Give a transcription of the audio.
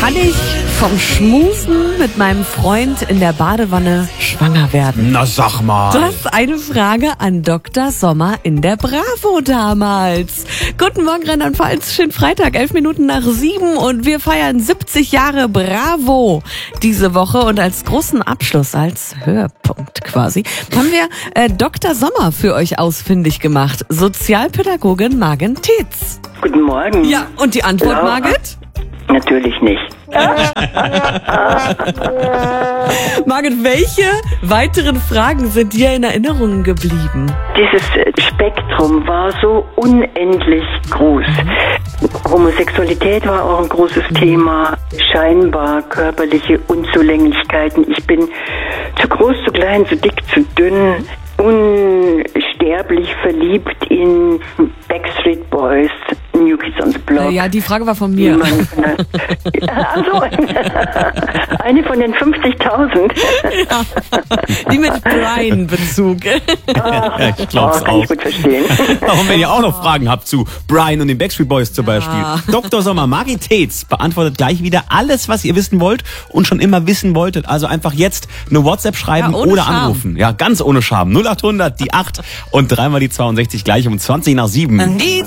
Kann ich vom Schmusen mit meinem Freund in der Badewanne schwanger werden? Na sag mal. Das ist eine Frage an Dr. Sommer in der Bravo damals. Guten Morgen, Rheinland-Pfalz. Schönen Freitag, 7:11 und wir feiern 70 Jahre Bravo diese Woche. Und als großen Abschluss, als Höhepunkt quasi, haben wir Dr. Sommer für euch ausfindig gemacht. Sozialpädagogin Margit Tietz. Guten Morgen. Ja, und die Antwort, Ja. Margit? Natürlich nicht. Margit, welche weiteren Fragen sind dir in Erinnerung geblieben? Dieses Spektrum war so unendlich groß. Homosexualität war auch ein großes Thema. Scheinbar körperliche Unzulänglichkeiten. Ich bin zu groß, zu klein, zu dick, zu dünn. Unsterblich verliebt in Backstreet Boys, New Kids on the Block. Ja, die Frage war von mir. Also, eine von den 50.000. Ja, die mit Brian-Bezug. Ja, ich glaub's Kann auch. ich gut verstehen. Und wenn ihr auch noch Fragen habt zu Brian und den Backstreet Boys zum Beispiel. Dr. Sommer, Margit Tietz beantwortet gleich wieder alles, was ihr wissen wollt und schon immer wissen wolltet. Also einfach jetzt eine WhatsApp schreiben Ja, ohne oder Scham. anrufen. Ja, ganz ohne Scham. 0800, die 8 und dreimal die 62 gleich um 20 nach 7. Die